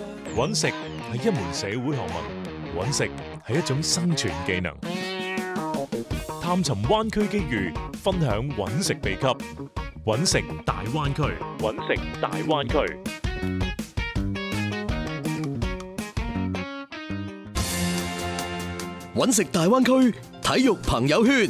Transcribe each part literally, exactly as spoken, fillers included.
揾食係一門社會學問，揾食係一種生存技能。探尋灣區機遇，分享揾食秘笈。揾食大灣區，揾食大灣區。 揾食大灣區體育朋友圈。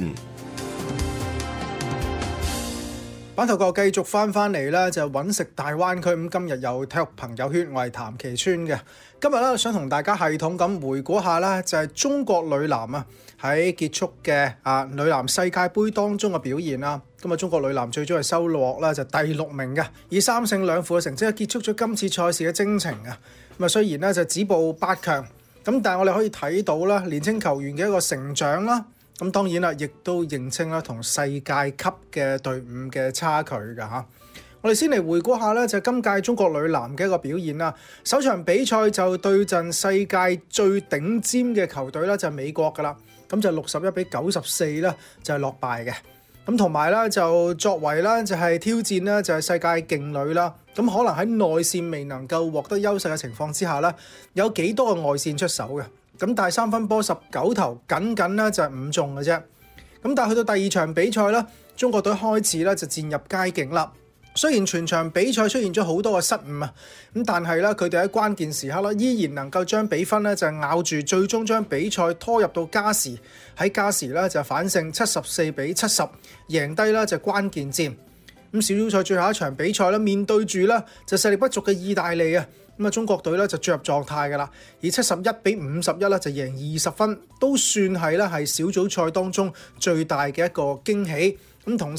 版頭哥繼續翻翻嚟啦，就揾食大灣區。咁今日有體育朋友圈，我係譚其川嘅。今日咧想同大家系統咁回顧下啦，就係中國女籃啊喺結束嘅啊女籃世界盃當中嘅表現啦。咁啊，中國女籃最終係收穫啦，就第六名嘅，以三勝兩負嘅成績結束咗今次賽事嘅征程啊。咁啊，雖然咧就止步八強，咁但係我哋可以睇到啦，年青球員嘅一個成長啦。咁當然啦，亦都認清啦同世界級嘅隊伍嘅差距㗎嚇。我哋先嚟回顧下咧，就今屆中國女籃嘅一個表現啦。首場比賽就對陣世界最頂尖嘅球隊啦，就係美國㗎啦。咁就六十一比九十四啦，就係落敗嘅。咁同埋咧，就作為啦，就係挑戰啦，就係世界勁旅啦。咁可能喺內線未能夠獲得優勢嘅情況之下咧，有幾多個外線出手嘅？咁但係三分波十九投，僅僅咧就係五中嘅啫。咁但係去到第二場比賽咧，中國隊開始咧就漸入佳境啦。雖然全場比賽出現咗好多嘅失誤啊，咁但係咧佢哋喺關鍵時刻咧依然能夠將比分咧就咬住，最終將比賽拖入到加時。喺加時咧就反勝七十四比七十，贏低啦就關鍵戰。咁小組賽最後一場比賽咧，面對住咧就實力不俗嘅意大利啊。咁啊，中國隊咧就進入狀態㗎啦，以七十一比五十一咧就贏二十分，都算係咧係小組賽當中最大嘅一個驚喜。咁同